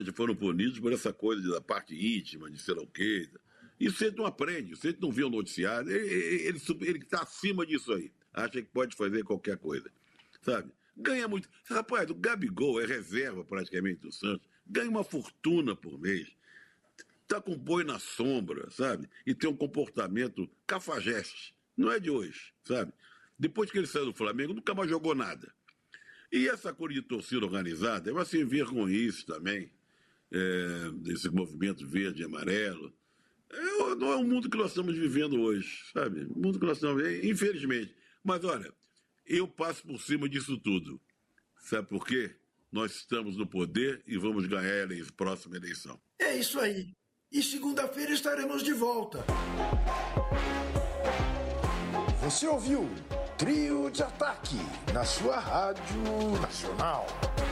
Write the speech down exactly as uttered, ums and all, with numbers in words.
foram punidos por essa coisa da parte íntima, de sei lá o quê. Isso ele não aprende, se ele não vê o noticiário, ele está acima disso aí. Acha que pode fazer qualquer coisa, sabe? Ganha muito. Rapaz, o Gabigol é reserva praticamente do Santos, ganha uma fortuna por mês, está com boi na sombra, sabe? E tem um comportamento cafajeste. Não é de hoje, sabe? Depois que ele saiu do Flamengo, nunca mais jogou nada. E essa coisa de torcida organizada é uma assim, vergonhice também, é, desse movimento verde e amarelo. É, não é o mundo que nós estamos vivendo hoje, sabe? O mundo que nós estamos vivendo, infelizmente. Mas olha, eu passo por cima disso tudo. Sabe por quê? Nós estamos no poder e vamos ganhar a próxima eleição. É isso aí. E segunda-feira estaremos de volta. Você ouviu Trio de Ataque na sua Rádio Nacional.